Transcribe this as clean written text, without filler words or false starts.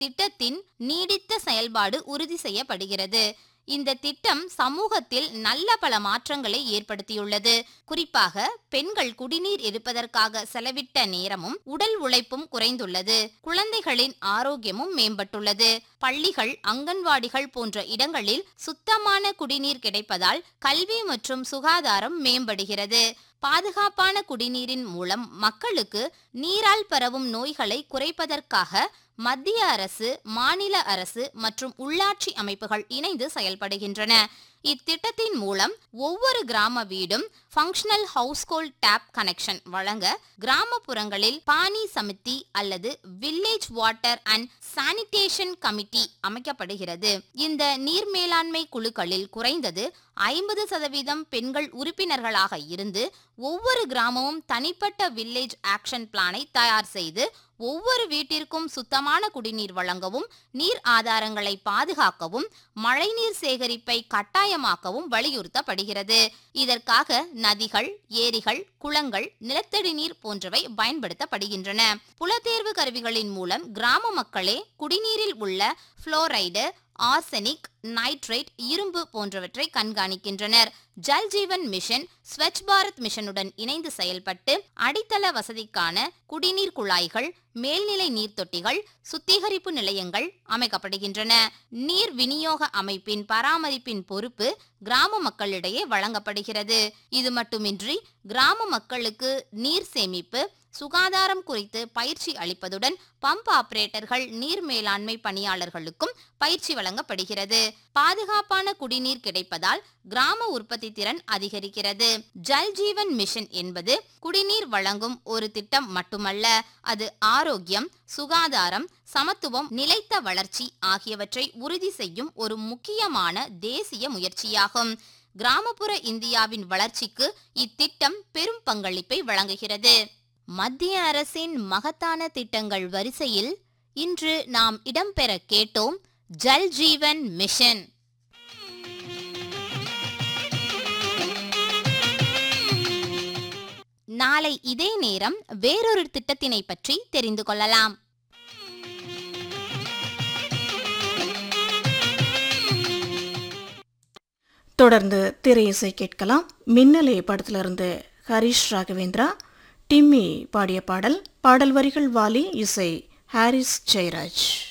திட்டத்தின் நீடித்த செயல்பாடு உறுதி செய்யப்படுகிறது. இந்த திட்டம் சமூகத்தில் நல்ல பல மாற்றங்களை ஏற்படுத்தியுள்ளது. குறிப்பாக பெண்கள் குடிநீர் இருப்பதற்காக செலவிட்ட நேரமும் உடல் உழைப்பும் குறைந்துள்ளது. குழந்தைகளின் ஆரோக்கியமும் மேம்பட்டுள்ளது. பள்ளிகள், அங்கன்வாடிகள் போன்ற இடங்களில் சுத்தமான குடிநீர் கிடைப்பதால் கல்வி மற்றும் சுகாதாரம் மேம்படுகிறது. பாதுகாப்பான குடிநீரின் மூலம் மக்களுக்கு நீரால் பரவும் நோய்களை குறைப்பதற்காக மத்திய அரசு, மாநில அரசு மற்றும் உள்ளாட்சி அமைப்புகள் இணைந்து செயல்படுகின்றன. இத்திட்டத்தின் மூலம் ஒவ்வொரு கிராம வீடும் ஃபங்க்ஷனல் ஹவுஸ்ஹோல்ட் டேப் கனெக்ஷன் வழங்க கிராமப்புறங்களில் பானி சமிதி அல்லது village water and sanitation committee அமைக்கப்படுகிறது. இந்த நீர் மேலாண்மை குழுக்களில் குறைந்தது 50% பெண்கள் உறுப்பினர்களாக இருந்து ஒவ்வொரு கிராமமும் தனிப்பட்ட வில்லேஜ் ஆக்ஷன் பிளானை தயார் செய்து ஒவ்வொரு வீட்டிற்கும் சுத்தமான குடிநீர் வழங்கவும், நீர் ஆதாரங்களை பாதுகாக்கவும், மழைநீர் சேகரிப்பை கட்டாயமாக்கவும் வலியுறுத்தப்படுகிறது. இதற்காக நதிகள், ஏரிகள், குளங்கள், நிலத்தடி நீர் போன்றவை பயன்படுத்தப்படுகின்றன. புலத்தேர்வு கருவிகளின் மூலம் கிராம மக்களே குடிநீரில் உள்ள புளோரைடு, ஆர்சனிக், நைட்ரேட், இரும்பு போன்றவற்றை கண்காணிக்கின்றனர். ஜல் ஜீவன் மிஷன் ஸ்வச் பாரத் மிஷனுடன் இணைந்து செயல்பட்டு அடித்தள வசதிக்கான குடிநீர் குழாய்கள், மேல்நிலை நீர்த்தொட்டிகள், சுத்திகரிப்பு நிலையங்கள் அமைக்கப்படுகின்றன. நீர் விநியோக அமைப்பின் பராமரிப்பின் பொறுப்பு கிராம மக்களிடையே வழங்கப்படுகிறது. இது மட்டுமின்றி கிராம மக்களுக்கு நீர் சேமிப்பு, சுகாதாரம் குறித்து பயிற்சி அளிப்பதுடன் பம்ப் ஆபரேட்டர்கள், நீர் மேலாண்மை பணியாளர்களுக்கும் பயிற்சி வழங்கப்படுகிறது. பாதுகாப்பான குடிநீர் கிடைப்பதால் கிராம உற்பத்தி திறன் அதிகரிக்கிறது. ஜல் ஜீவன் மிஷன் என்பது குடிநீர் வழங்கும் ஒரு திட்டம் மட்டுமல்ல, அது ஆரோக்கியம், சுகாதாரம், சமத்துவம், நிலைத்த வளர்ச்சி ஆகியவற்றை உறுதி செய்யும் ஒரு முக்கியமான தேசிய முயற்சியாகும். கிராமப்புற இந்தியாவின் வளர்ச்சிக்கு இத்திட்டம் பெரும் பங்களிப்பை வழங்குகிறது. மத்திய அரசின் மகத்தான திட்டங்கள் வரிசையில் இன்று நாம் இடம்பெற கேட்டோம் ஜல் ஜீவன் மிஷன். நாளை இதே நேரம் வேறொரு திட்டத்தினை பற்றி தெரிந்து கொள்ளலாம். தொடர்ந்து திரையிசை கேட்கலாம். மின்னலே படத்திலிருந்து ஹரிஷ் ராகவேந்திரா, டிம்மி பாடிய பாடல். பாடல் வரிகள் வாலி, இசை ஹாரிஸ் ஜெயராஜ்.